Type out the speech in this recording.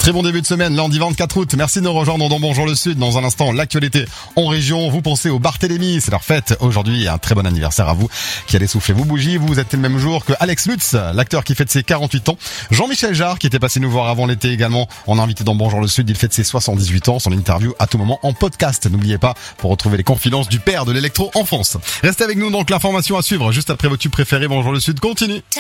Très bon début de semaine, lundi 24 août. Merci de nous rejoindre dans Bonjour le Sud. Dans un instant, l'actualité en région. Vous pensez au Barthélémy, c'est leur fête aujourd'hui. Un très bon anniversaire à vous qui allez souffler vos bougies. Vous êtes le même jour que Alex Lutz, l'acteur qui fête ses 48 ans. Jean-Michel Jarre qui était passé nous voir avant l'été également. On a invité dans Bonjour le Sud. Il fête ses 78 ans. Son interview à tout moment en podcast. N'oubliez pas pour retrouver les confidences du père de l'électro en France. Restez avec nous donc l'information à suivre juste après vos tubes préférés. Bonjour le Sud continue.